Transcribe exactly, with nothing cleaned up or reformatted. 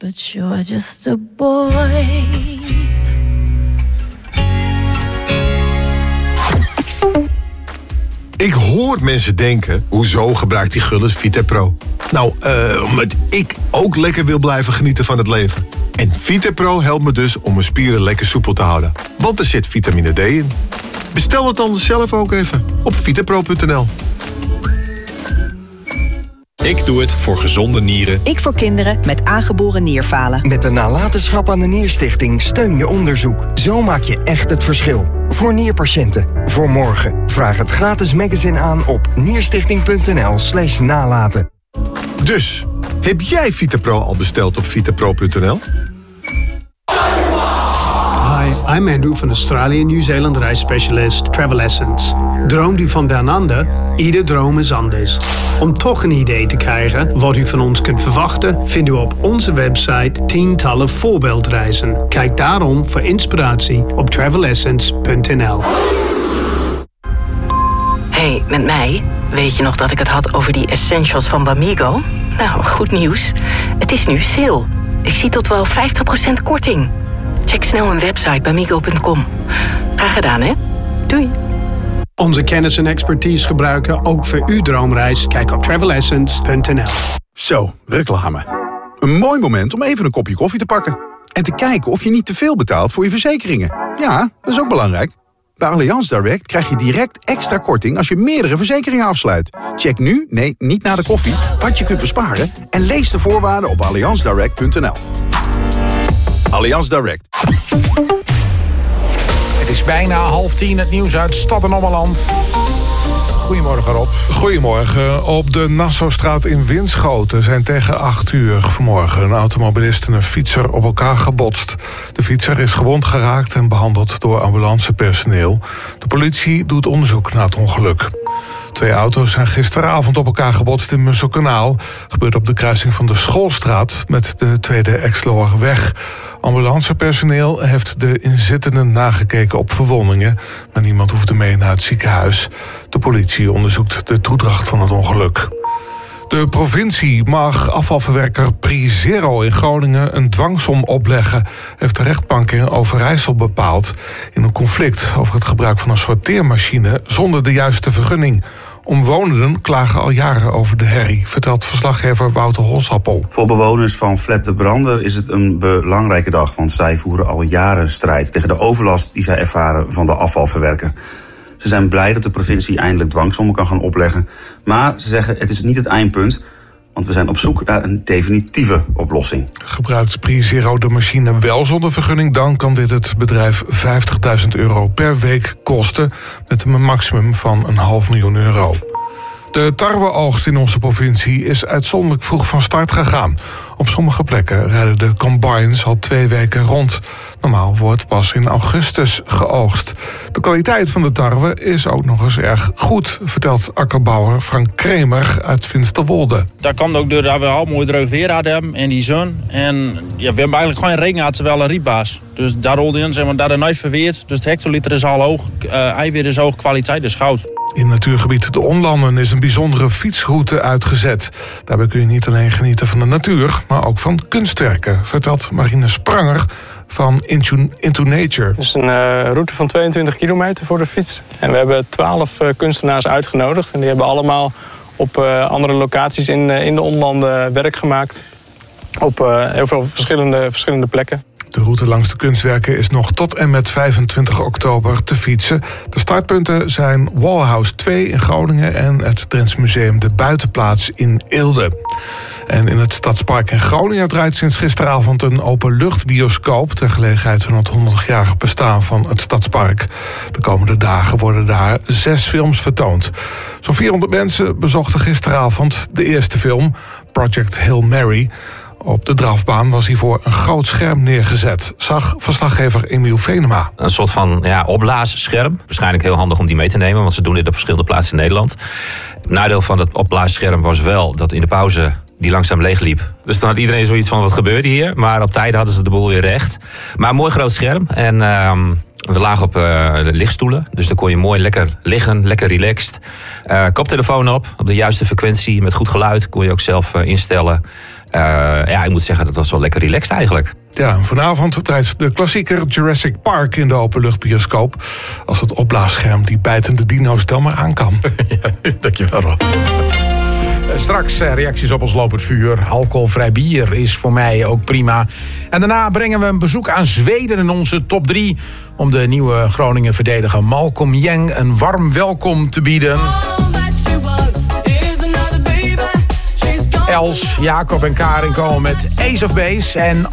but you're just a boy. Ik hoor mensen denken, hoezo gebruikt die Gullit Vitapro? Nou, uh, omdat ik ook lekker wil blijven genieten van het leven. En Vitapro helpt me dus om mijn spieren lekker soepel te houden. Want er zit vitamine D in. Bestel het dan zelf ook even op vitapro punt n l. Ik doe het voor gezonde nieren. Ik voor kinderen met aangeboren nierfalen. Met de nalatenschap aan de Nierstichting steun je onderzoek. Zo maak je echt het verschil. Voor nierpatiënten. Voor morgen. Vraag het gratis magazine aan op nierstichting punt n l slash nalaten. Dus, heb jij Vitapro al besteld op vitapro punt n l? Hi, I'm Andrew van Australië Nieuw-Zeeland reisspecialist Travel Essence. Droomt u van down under? Ieder droom is anders. Om toch een idee te krijgen wat u van ons kunt verwachten, vindt u op onze website tientallen voorbeeldreizen. Kijk daarom voor inspiratie op travel essence punt n l. Hey, met mij? Weet je nog dat ik het had over die essentials van Bamigo? Nou, goed nieuws. Het is nu sale. Ik zie tot wel vijftig procent korting. Check snel een website bamigo punt com. Graag gedaan, hè? Doei. Onze kennis en expertise gebruiken ook voor uw droomreis. Kijk op travel essence punt n l. Zo, reclame. Een mooi moment om even een kopje koffie te pakken. En te kijken of je niet te veel betaalt voor je verzekeringen. Ja, dat is ook belangrijk. Bij Allianz Direct krijg je direct extra korting als je meerdere verzekeringen afsluit. Check nu, nee, niet na de koffie, wat je kunt besparen en lees de voorwaarden op allianz direct punt n l. Allianz Direct. Het is bijna half tien, het nieuws uit Stad en Ommeland. Goedemorgen, Rob. Goedemorgen. Op de Nassaustraat in Winschoten zijn tegen acht uur vanmorgen een automobilist en een fietser op elkaar gebotst. De fietser is gewond geraakt en behandeld door ambulancepersoneel. De politie doet onderzoek naar het ongeluk. Twee auto's zijn gisteravond op elkaar gebotst in Musselkanaal. Gebeurt op de kruising van de Schoolstraat met de Tweede Exloerweg. Ambulancepersoneel heeft de inzittenden nagekeken op verwondingen, maar niemand hoefde mee naar het ziekenhuis. De politie onderzoekt de toedracht van het ongeluk. De provincie mag afvalverwerker PriZero in Groningen een dwangsom opleggen, heeft de rechtbank in Overijssel bepaald, in een conflict over het gebruik van een sorteermachine zonder de juiste vergunning. Omwonenden klagen al jaren over de herrie, vertelt verslaggever Wouter Holsappel. Voor bewoners van Flat de Brander is het een belangrijke dag, want zij voeren al jaren strijd tegen de overlast die zij ervaren van de afvalverwerker. Ze zijn blij dat de provincie eindelijk dwangsommen kan gaan opleggen, maar ze zeggen het is niet het eindpunt, want we zijn op zoek naar een definitieve oplossing. Gebruikt PriZero de machine wel zonder vergunning, dan kan dit het bedrijf vijftigduizend euro per week kosten, met een maximum van een half miljoen euro. De tarweoogst in onze provincie is uitzonderlijk vroeg van start gegaan. Op sommige plekken rijden de combines al twee weken rond. Normaal wordt pas in augustus geoogst. De kwaliteit van de tarwe is ook nog eens erg goed, vertelt akkerbouwer Frank Kremer uit Finsterwolde. Dat komt ook doordat we al mooi droog weer hadden en die zon. En ja, we hebben eigenlijk geen regen gehad, terwijl een rietbaas. Dus daar rolde in, zeg maar, dat er nooit verweerd. Dus de hectoliter is al hoog, uh, eiwit is hoog, kwaliteit is goud. In natuurgebied De Onlanden is een bijzondere fietsroute uitgezet. Daarbij kun je niet alleen genieten van de natuur, maar ook van kunstwerken, vertelt Marine Spranger van Into, Into Nature. Het is een uh, route van tweeëntwintig kilometer voor de fiets. En we hebben twaalf uh, kunstenaars uitgenodigd. En die hebben allemaal op uh, andere locaties in, uh, in de Onlanden werk gemaakt. Op uh, heel veel verschillende, verschillende plekken. De route langs de kunstwerken is nog tot en met vijfentwintig oktober te fietsen. De startpunten zijn Wallhouse twee in Groningen en het Drents Museum De Buitenplaats in Eelde. En in het Stadspark in Groningen draait sinds gisteravond een openluchtbioscoop ter gelegenheid van het honderdjarig bestaan van het Stadspark. De komende dagen worden daar zes films vertoond. Zo'n vierhonderd mensen bezochten gisteravond de eerste film, Project Hail Mary. Op de drafbaan was hiervoor een groot scherm neergezet, zag verslaggever Emiel Venema. Een soort van ja, opblaasscherm. Waarschijnlijk heel handig om die mee te nemen, want ze doen dit op verschillende plaatsen in Nederland. Het nadeel van het opblaasscherm was wel dat in de pauze die langzaam leegliep. Dus dan had iedereen zoiets van, wat gebeurde hier? Maar op tijd hadden ze de boel weer recht. Maar een mooi groot scherm. En uh, we lagen op uh, de lichtstoelen. Dus dan kon je mooi lekker liggen, lekker relaxed. Uh, koptelefoon op, op de juiste frequentie, met goed geluid. Kon je ook zelf uh, instellen. ja, ik moet zeggen, dat was wel lekker relaxed eigenlijk. Ja, vanavond draait de klassieker Jurassic Park in de openluchtbioscoop. Als het opblaasscherm die bijtende dino's dan maar aan kan. Ja, dankjewel, Rob. Straks reacties op ons lopend vuur. Alcoholvrij bier is voor mij ook prima. En daarna brengen we een bezoek aan Zweden in onze top drie... om de nieuwe Groningen verdediger Malcolm Jeng een warm welkom te bieden. Els, Jacob en Karin komen met Ace of Base. En